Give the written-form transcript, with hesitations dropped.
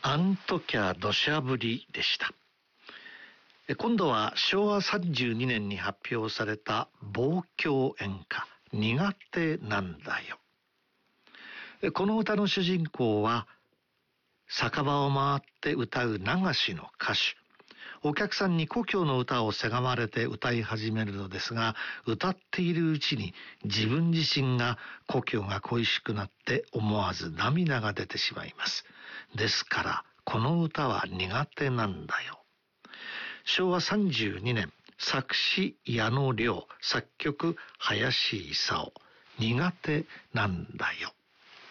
あんときゃ土砂降りでした。今度は昭和32年に発表された望郷演歌、苦手なんだよ。この歌の主人公は酒場を回って歌う流しの歌手。お客さんに故郷の歌をせがまれて歌い始めるのですが、歌っているうちに自分自身が故郷が恋しくなって思わず涙が出てしまいます。ですからこの歌は苦手なんだよ。昭和32年、作詞矢野亮、作曲林勲、苦手なんだよ。